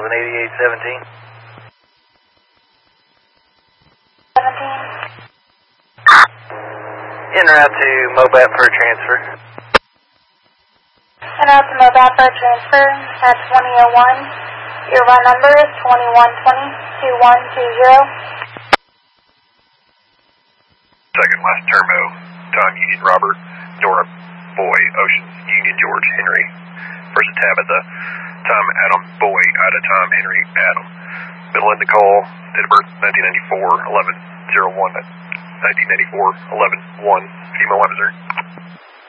8817. 17. En route to Mobat for a transfer. En route to Mobat for a transfer at 2001. Your run number is 2120-2120. Second last Turbo, Tom Union Robert, Nora Boy, Ocean Union George Henry. First tab at the Tom Adam Boy, Ida Tom Henry Adam. Middle end the call, date of birth 1994, 11-01, 1994, 11-1, female officer.